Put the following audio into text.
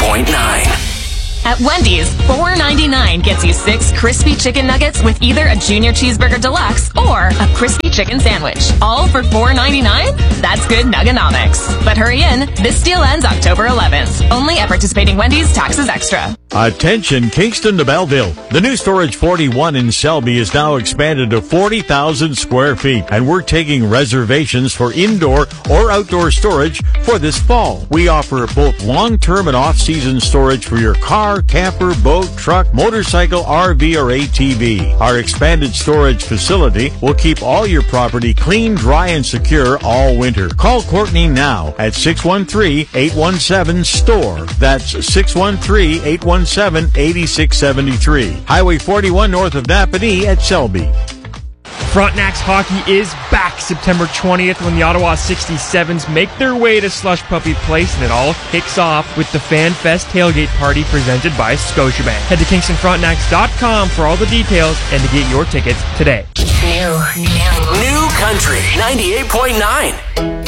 98.9. At Wendy's, $4.99 gets you 6 crispy chicken nuggets with either a Junior Cheeseburger Deluxe or a crispy chicken sandwich. All for $4.99? That's good nuggonomics. But hurry in. This deal ends October 11th. Only at participating Wendy's, taxes extra. Attention Kingston to Belleville. The new Storage 41 in Selby is now expanded to 40,000 square feet, and we're taking reservations for indoor or outdoor storage for this fall. We offer both long-term and off-season storage for your car, camper, boat, truck, motorcycle, RV, or ATV. Our expanded storage facility will keep all your property clean, dry, and secure all winter. Call Courtney now at 613-817-STORE. That's 613-817-8673. Highway 41 north of Napanee at Selby. Frontenac's hockey is back September 20th when the Ottawa 67s make their way to Slush Puppy Place, and it all kicks off with the Fan Fest tailgate party presented by Scotiabank. Head to KingstonFrontenacs.com for all the details and to get your tickets today. New Country 98.9.